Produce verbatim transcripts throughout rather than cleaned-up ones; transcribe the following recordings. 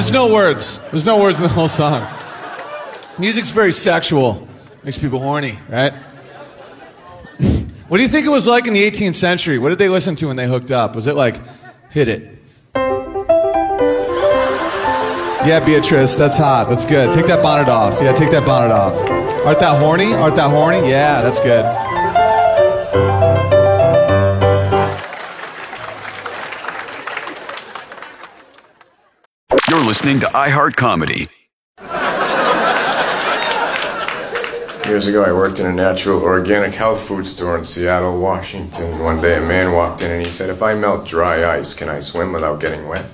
there's no words. There's no words in the whole song. Music's very sexual. Makes people horny, right? What do you think it was like in the eighteenth century? What did they listen to when they hooked up? Was it like, hit it? Yeah, Beatrice, that's hot. That's good. Take that bonnet off. Yeah, take that bonnet off. Art thou horny? Art thou horny? Yeah, that's good. You're listening to iHeart Comedy. Years ago, I worked in a natural organic health food store in Seattle, Washington. One day, a man walked in and he said, "If I melt dry ice, can I swim without getting wet?"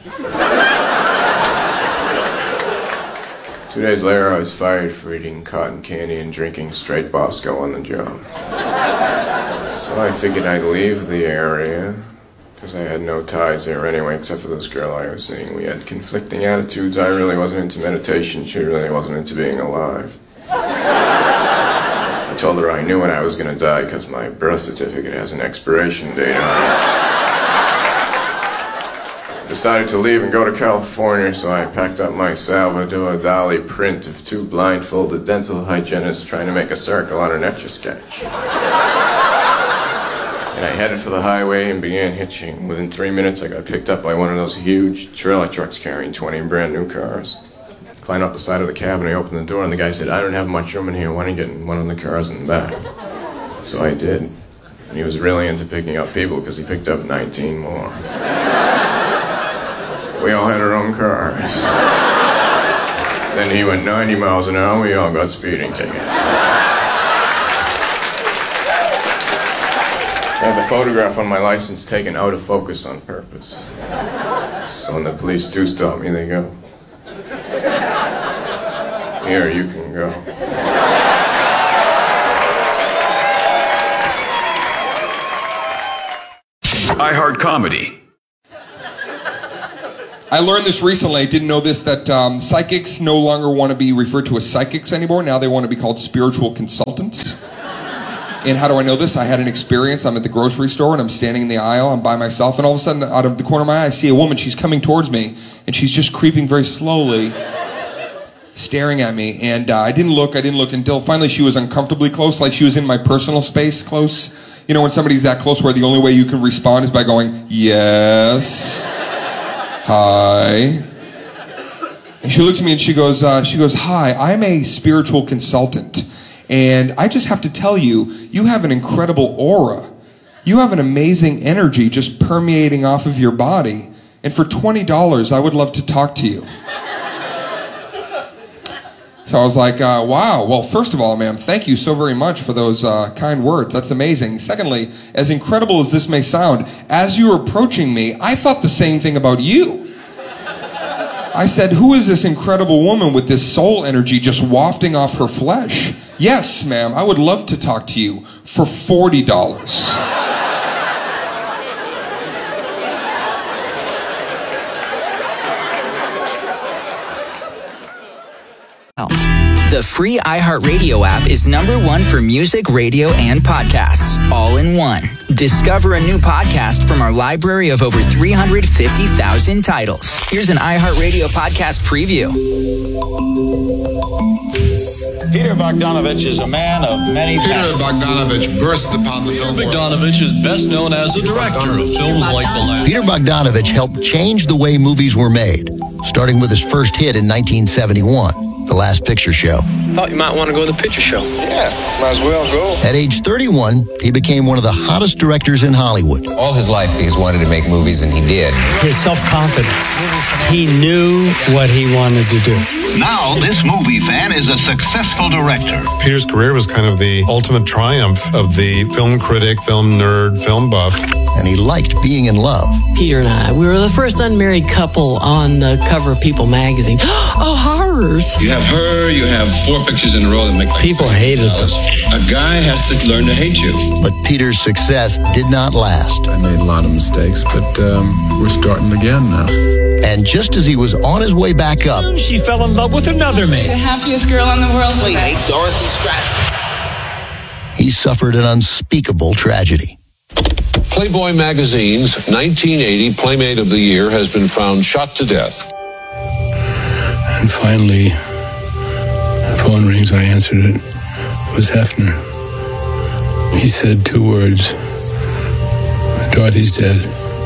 Two days later, I was fired for eating cotton candy and drinking straight Bosco on the job. So I figured I'd leave the area, because I had no ties there anyway, except for this girl I was seeing. We had conflicting attitudes. I really wasn't into meditation. She really wasn't into being alive. I told her I knew when I was going to die because my birth certificate has an expiration date on it. I decided to leave and go to California, so I packed up my Salvador Dali print of two blindfolded dental hygienists trying to make a circle on an Etch-a-Sketch. And I headed for the highway and began hitching. Within three minutes, I got picked up by one of those huge trailer trucks carrying twenty brand new cars. Climbed up the side of the cab and I opened the door and the guy said, "I don't have much room in here. Why don't you get in one of the cars in the back?" So I did. And he was really into picking up people because he picked up nineteen more. We all had our own cars. Then he went ninety miles an hour. We all got speeding tickets. I had the photograph on my license taken out of focus on purpose. So when the police do stop me, they go, "Here, you can go." iHeart Comedy. I learned this recently. I didn't know this, that um, psychics no longer want to be referred to as psychics anymore. Now they want to be called spiritual consultants. And how do I know this? I had an experience. I'm at the grocery store and I'm standing in the aisle. I'm by myself. And all of a sudden, out of the corner of my eye, I see a woman. She's coming towards me. And she's just creeping very slowly, staring at me. And uh, I didn't look. I didn't look until finally she was uncomfortably close, like she was in my personal space close. You know, when somebody's that close where the only way you can respond is by going, "Yes. Hi." And she looks at me and she goes, uh, she goes, "Hi, I'm a spiritual consultant. And I just have to tell you, you have an incredible aura. You have an amazing energy just permeating off of your body. And for twenty dollars, I would love to talk to you." So I was like, uh, wow. Well, first of all, ma'am, thank you so very much for those uh, kind words. That's amazing. Secondly, as incredible as this may sound, as you were approaching me, I thought the same thing about you. I said, "Who is this incredible woman with this soul energy just wafting off her flesh?" "Yes, ma'am, I would love to talk to you for forty dollars. The free iHeartRadio app is number one for music, radio, and podcasts, all in one. Discover a new podcast from our library of over three hundred fifty thousand titles. Here's an iHeartRadio podcast preview. Peter Bogdanovich is a man of many Peter passions. Bogdanovich burst upon the film Peter Bogdanovich is best known as a director of films like The Last. Peter Bogdanovich helped change the way movies were made, starting with his first hit in nineteen seventy-one. The Last Picture Show. Thought you might want to go to the picture show. Yeah, might as well go. At age thirty-one, he became one of the hottest directors in Hollywood. All his life, he's wanted to make movies, and he did. His self-confidence. He knew what he wanted to do. Now, this movie fan is a successful director. Peter's career was kind of the ultimate triumph of the film critic, film nerd, film buff. And he liked being in love. Peter and I, we were the first unmarried couple on the cover of People magazine. Oh, horrors. You have her, you have four pictures in a row that make like people hated them. A guy has to learn to hate you. But Peter's success did not last. I made a lot of mistakes, but um, we're starting again now. And just as he was on his way back up, she fell in love with another man. The happiest girl in the world. Wait, hey, Dorothy Stratton. He suffered an unspeakable tragedy. Playboy magazine's nineteen eighty Playmate of the Year has been found shot to death. And finally, the phone rings, I answered it. It was Hefner. He said two words. Dorothy's dead.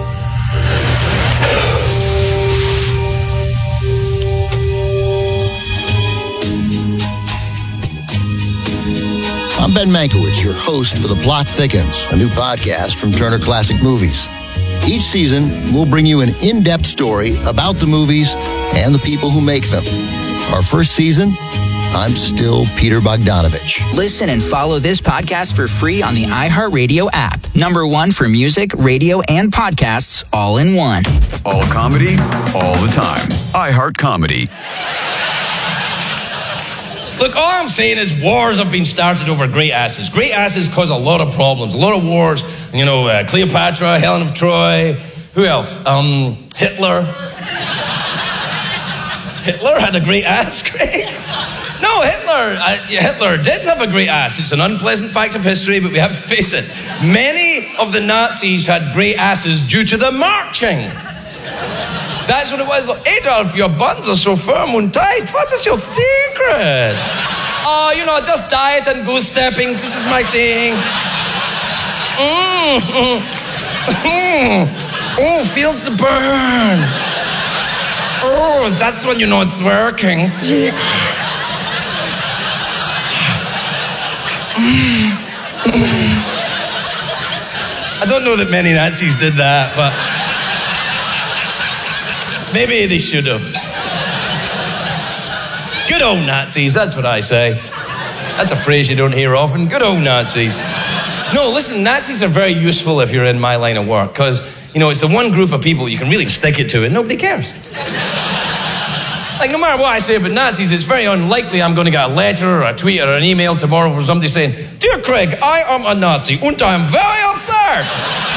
I'm Ben Mankiewicz, your host for The Plot Thickens, a new podcast from Turner Classic Movies. Each season, we'll bring you an in-depth story about the movies and the people who make them. Our first season, I'm still Peter Bogdanovich. Listen and follow this podcast for free on the iHeartRadio app. Number one for music, radio, and podcasts all in one. All comedy, all the time. iHeart Comedy. Look, all I'm saying is wars have been started over great asses. Great asses cause a lot of problems, a lot of wars. You know, uh, Cleopatra, Helen of Troy. Who else? Um, Hitler. Hitler had a great ass, Craig. No, Hitler, uh, Hitler did have a great ass. It's an unpleasant fact of history, but we have to face it. Many of the Nazis had great asses due to the marching. That's what it was. Adolf, your buns are so firm and tight. What is your secret? Oh, you know, just diet and goose steppings. This is my thing. Mmm. Mm. Mm. Oh, feels the burn. Oh, that's when you know it's working. Mm. Mm. I don't know that many Nazis did that, but maybe they should have. Good old Nazis, that's what I say. That's a phrase you don't hear often. Good old Nazis. No, listen, Nazis are very useful if you're in my line of work, because, you know, it's the one group of people you can really stick it to and nobody cares. Like, no matter what I say about Nazis, it's very unlikely I'm going to get a letter or a tweet or an email tomorrow from somebody saying, "Dear Craig, I am a Nazi and I am very upset."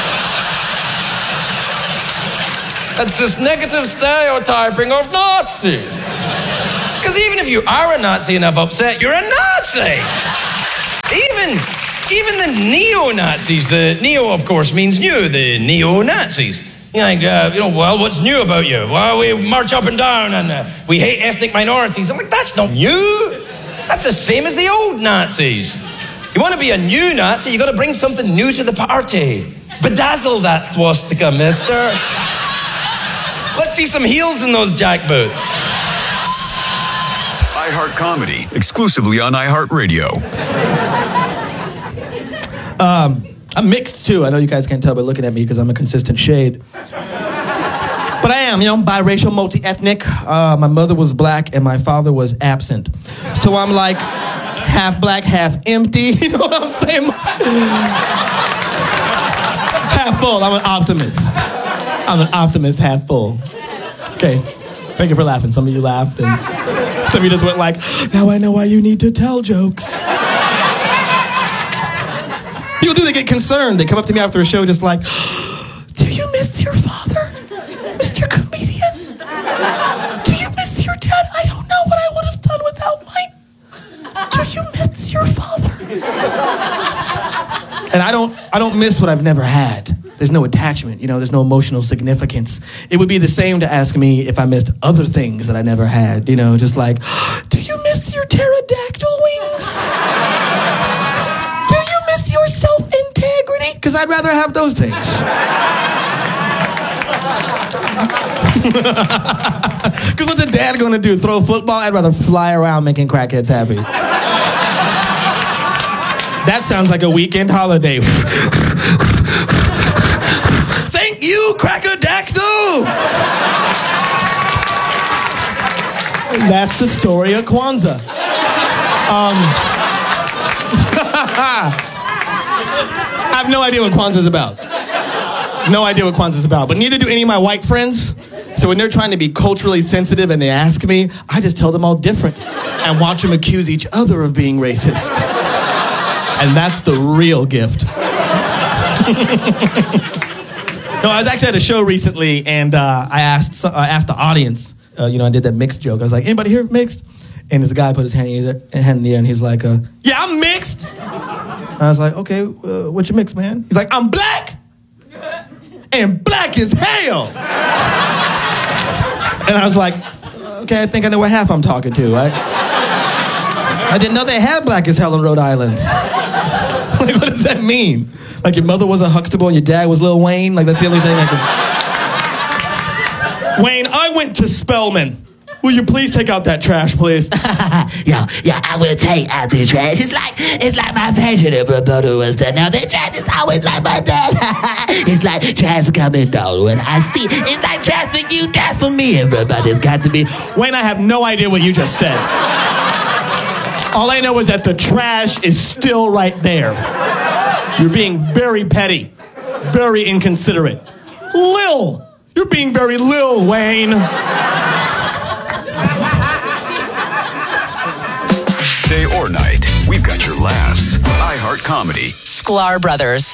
That's this negative stereotyping of Nazis. Because even if you are a Nazi and have upset, you're a Nazi. Even, even the neo-Nazis, the neo, of course, means new, the neo-Nazis. You know, like, uh, you know, well, what's new about you? Well, we march up and down and uh, we hate ethnic minorities. I'm like, that's not new. That's the same as the old Nazis. You want to be a new Nazi, you got to bring something new to the party. Bedazzle that swastika, mister. Let's see some heels in those jackboots. iHeart Comedy, exclusively on iHeartRadio. Um, I'm mixed too. I know you guys can't tell by looking at me because I'm a consistent shade. But I am, you know, biracial, multi-ethnic. Uh, my mother was black and my father was absent. So I'm like half black, half empty. You know what I'm saying? Half full. I'm an optimist. I'm an optimist, half full. Okay. Thank you for laughing. Some of you laughed and some of you just went like, now I know why you need to tell jokes. People do, they get concerned. They come up to me after a show just like, do you miss your father, Mister Comedian? Do you miss your dad? I don't know what I would have done without mine. Do you miss your father? And I don't, I don't miss what I've never had. There's no attachment, you know, there's no emotional significance. It would be the same to ask me if I missed other things that I never had, you know, just like, do you miss your pterodactyl wings? Do you miss your self-integrity? Because I'd rather have those things. Because what's a dad going to do, throw a football? I'd rather fly around making crackheads happy. That sounds like a weekend holiday. Thank you, Crackerdactyl! That's the story of Kwanzaa. Um, I have no idea what Kwanzaa's about. No idea what Kwanzaa's about, but neither do any of my white friends. So when they're trying to be culturally sensitive and they ask me, I just tell them all different and watch them accuse each other of being racist. And that's the real gift. No, I was actually at a show recently, and uh, I asked I asked the audience, uh, you know, I did that mixed joke. I was like, anybody here mixed? And this guy put his hand in the, hand in the air, and he's like, uh, yeah, I'm mixed. I was like, okay, uh, what's your mix, man? He's like, I'm black, and black as hell. And I was like, uh, okay, I think I know what half I'm talking to. I, I didn't know they had Black as Hell in Rhode Island. Like, what does that mean? Like your mother was a Huxtable and your dad was Lil Wayne? Like, that's the only thing I can... Wayne, I went to Spelman. Will you please take out that trash, please? yeah, yeah, I will take out the trash. It's like, it's like my passion if my brother was there. Now, the trash is always like my dad. It's like trash coming down when I see. It's like trash for you, trash for me. Everybody's got to be. Wayne, I have no idea what you just said. All I know is that the trash is still right there. You're being very petty, very inconsiderate. Lil, you're being very Lil, Wayne. Day or night, we've got your laughs. iHeart Comedy. Sklar Brothers.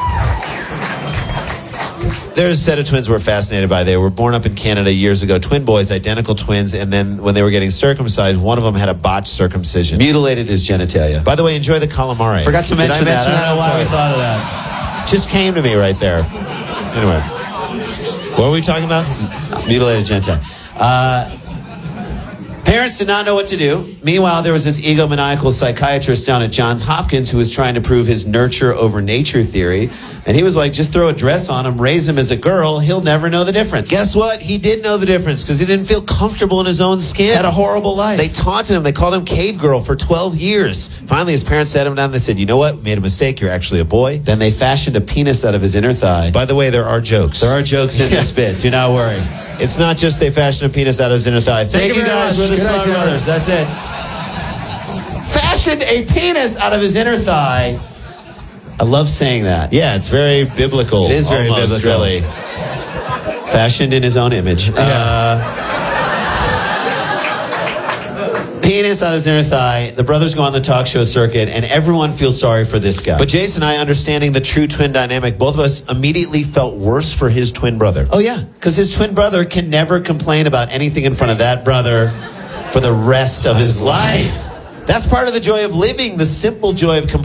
There's a set of twins we're fascinated by. They were born up in Canada years ago. Twin boys, identical twins. And then when they were getting circumcised, one of them had a botched circumcision. Mutilated his genitalia. By the way, enjoy the calamari. Forgot to mention Did I mention that. that? I don't know why we thought of that. Just came to me right there. Anyway. What were we talking about? Mutilated genitalia. Uh... Parents did not know what to do. Meanwhile, there was this egomaniacal psychiatrist down at Johns Hopkins who was trying to prove his nurture over nature theory. And he was like, just throw a dress on him, raise him as a girl, he'll never know the difference. Guess what? He did know the difference because he didn't feel comfortable in his own skin. Had a horrible life. They taunted him. They called him Cave Girl for twelve years. Finally, his parents sat him down and they said, you know what? We made a mistake. You're actually a boy. Then they fashioned a penis out of his inner thigh. By the way, there are jokes. There are jokes in this bit. Do not worry. It's not just they fashioned a penis out of his inner thigh. Thank, Thank you guys. We're the Sklar Brothers. That's it. Fashioned a penis out of his inner thigh. I love saying that. Yeah, it's very biblical. It is very almost, biblical. Really. Fashioned in his own image. Yeah. Uh, penis on his inner thigh. The brothers go on the talk show circuit, and everyone feels sorry for this guy. But Jason and I, understanding the true twin dynamic, both of us immediately felt worse for his twin brother. Oh, yeah. Because his twin brother can never complain about anything in front of that brother for the rest of his life. That's part of the joy of living, the simple joy of complaining.